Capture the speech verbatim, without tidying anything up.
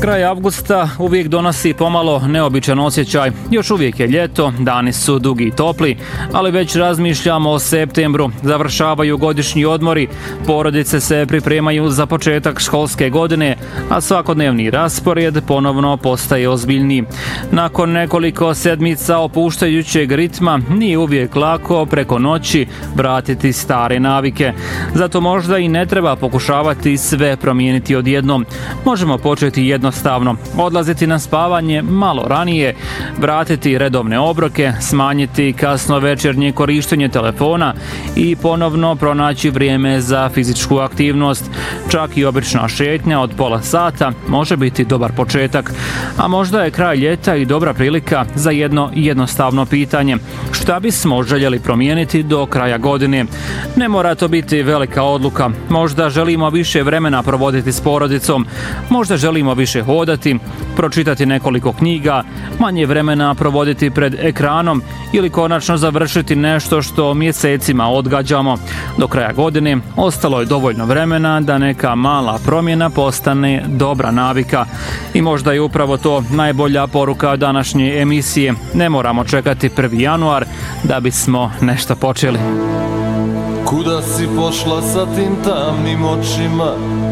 Kraj avgusta uvijek donosi pomalo neobičan osjećaj. Još uvijek je ljeto, dani su dugi i topli, ali već razmišljamo o septembru. Završavaju godišnji odmori, porodice se pripremaju za početak školske godine, a svakodnevni raspored ponovno postaje ozbiljniji. Nakon nekoliko sedmica opuštajućeg ritma nije uvijek lako preko noći vratiti stare navike. Zato možda i ne treba pokušavati sve promijeniti odjednom. Možemo početi jednostavno odlaziti na spavanje malo ranije, vratiti redovne obroke, smanjiti kasno večernje korištenje telefona i ponovno pronaći vrijeme za fizičku aktivnost. Čak i obična šetnja od pola sata može biti dobar početak. A možda je kraj ljeta i dobra prilika za jedno jednostavno pitanje. Šta bismo željeli promijeniti do kraja godine? Ne mora to biti velika odluka. Možda želimo više vremena provoditi s porodicom, možda želimo više hodati, pročitati nekoliko knjiga, manje vremena provoditi pred ekranom ili konačno završiti nešto što mjesecima odgađamo. Do kraja godine ostalo je dovoljno vremena da neka mala promjena postane dobra navika. I možda je upravo to najbolja poruka današnje emisije. Ne moramo čekati prvi januar da bismo nešto počeli. Kuda si pošla sa tim tamnim očima?